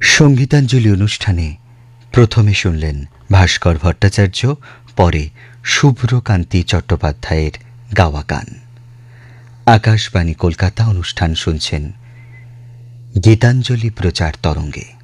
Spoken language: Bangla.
সঙ্গীতাঞ্জলি অনুষ্ঠানে প্রথমে শুনলেন ভাস্কর ভট্টাচার্য, পরে শুভ্রকান্তি চট্টোপাধ্যায়ের গাওয়া গান। আকাশবাণী কলকাতা অনুষ্ঠান শুনছেন গীতাঞ্জলি প্রচার তরঙ্গে।